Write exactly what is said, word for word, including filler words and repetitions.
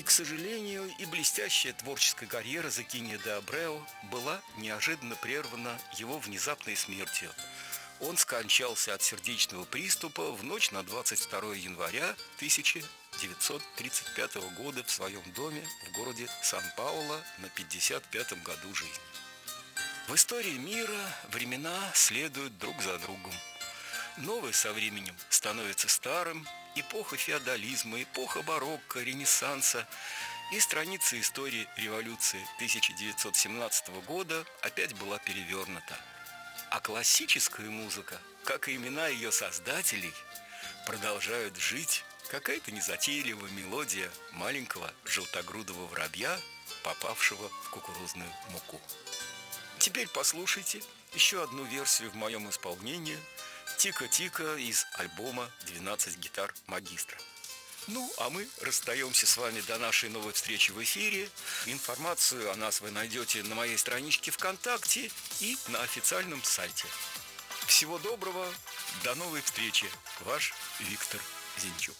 к сожалению, и блестящая творческая карьера Закини де Абреу была неожиданно прервана его внезапной смертью. Он скончался от сердечного приступа в ночь на двадцать второе января тысяча девятьсот тридцать пятого года в своем доме в городе Сан-Пауло на пятьдесят пятом году жизни. В истории мира времена следуют друг за другом. Новое со временем становится старым, эпоха феодализма, эпоха барокко, ренессанса и страница истории революции тысяча девятьсот семнадцатого года опять была перевернута. А классическая музыка, как и имена ее создателей, продолжают жить. Какая-то незатейливая мелодия маленького желтогрудого воробья, попавшего в кукурузную муку. Теперь послушайте еще одну версию в моем исполнении «Тика-тика» из альбома «двенадцать гитар магистра». Ну, а мы расстаемся с вами до нашей новой встречи в эфире. Информацию о нас вы найдете на моей страничке ВКонтакте и на официальном сайте. Всего доброго, до новой встречи. Ваш Виктор Зинчук.